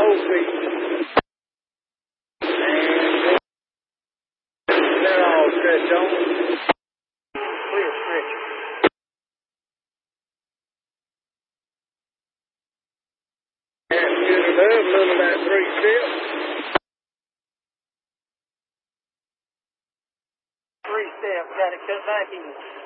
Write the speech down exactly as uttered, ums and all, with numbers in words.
whole feet. And they're all stretched on. Clear stretch. And good enough, none of that three steps. Three steps, got to cut back in.